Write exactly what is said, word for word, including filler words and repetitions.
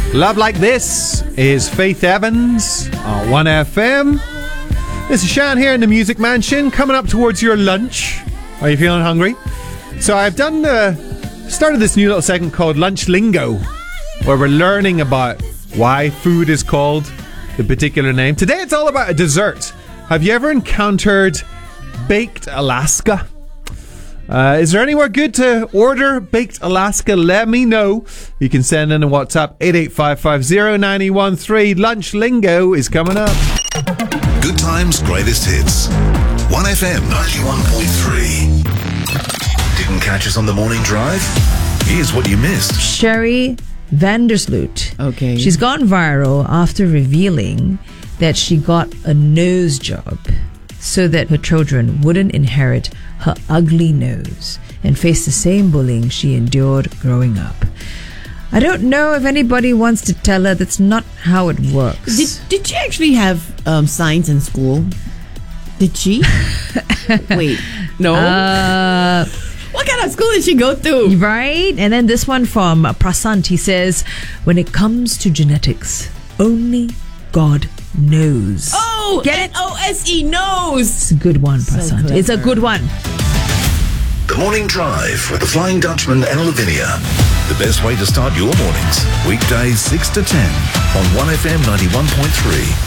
Love Like This is Faith Evans on one F M. This is Shan here in the Music Mansion, coming up towards your lunch. Are you feeling hungry? So I've done uh, started this new little segment called Lunch Lingo, where we're learning about why food is called the particular name. Today it's all about a dessert. Have you ever encountered Baked Alaska? Uh, is there anywhere good to order Baked Alaska? Let me know. You can send in a WhatsApp eight eight five five zero nine one three. Lunch Lingo is coming up. Good times, greatest hits. one F M ninety-one point three. Didn't catch us on the morning drive? Here's what you missed. Sherry Vandersloot. Okay. She's gone viral after revealing that she got a nose job so that her children wouldn't inherit her ugly nose and face the same bullying she endured growing up. I don't know if anybody wants to tell her that's not how it works. Did, did she actually have um, signs in school? Did she? Wait, no? Uh, what kind of school did she go to? right? And then this one from Prasant. He says, when it comes to genetics, only God knows. Oh, Get it? N O S E, knows. It's a good one, Prasant. clever. It's a good one. The Morning Drive with the Flying Dutchman and Lavinia. The best way to start your mornings. Weekdays six to ten on one F M ninety-one point three.